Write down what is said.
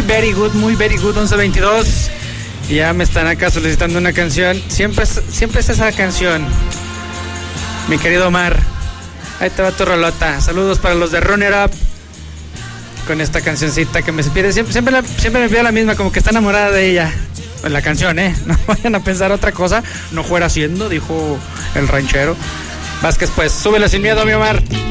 very good, 11:22. Y ya me están acá solicitando una canción. Siempre es esa canción. Mi querido Omar, ahí te va tu rolota. Saludos para los de Run It Up. Con esta cancioncita que me pide, siempre me pide la misma, como que está enamorada de ella. Pues la canción, no vayan a pensar otra cosa. No fuera haciendo, dijo el ranchero. Vázquez, pues, súbele sin miedo, mi Omar.